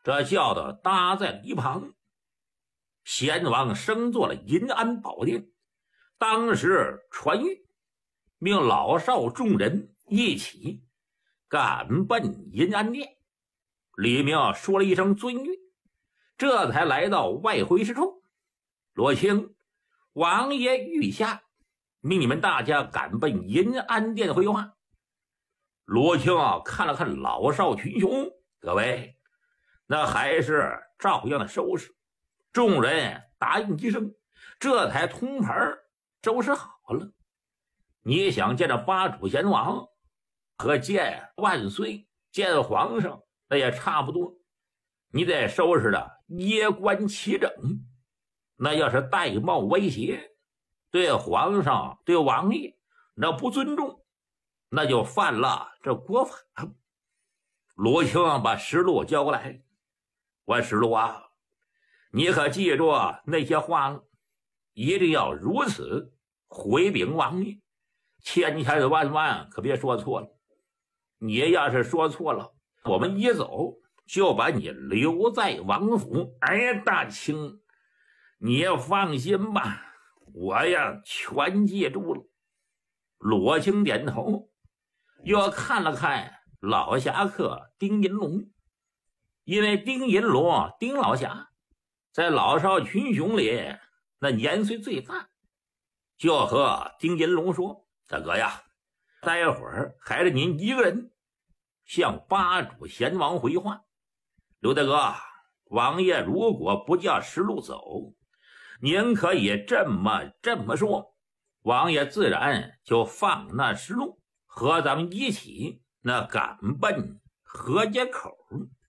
这轿子搭在一旁。贤王升做了银安宝殿，当时传谕，命老少众人一起赶奔银安殿。李明说了一声遵谕，这才来到外回事处。罗青，王爷御下，命你们大家赶奔银安殿回话。罗青看了看老少群雄，各位，那还是照样的收拾。众人答应一声，这才通盘收拾好了。你想见着八主贤王和见万岁见皇上那也差不多，你得收拾的衣冠齐整。那要是戴帽威胁，对皇上对王爷那不尊重，那就犯了这国法。罗青把实录交过来，我实录啊，你可记住那些话了，一定要如此回禀王爷，千千万万可别说错了。你要是说错了，我们一走就把你留在王府。哎，大清，你也放心吧，我呀全记住了。罗青点头，又看了看老侠客丁银龙，因为丁银龙丁老侠在老少群雄里那年岁最大，就和丁银龙说：大哥呀，待会儿还是您一个人向八主贤王回话。刘大哥，王爷如果不叫实录走，您可以这么说，王爷自然就放那实录，和咱们一起那赶奔河街口。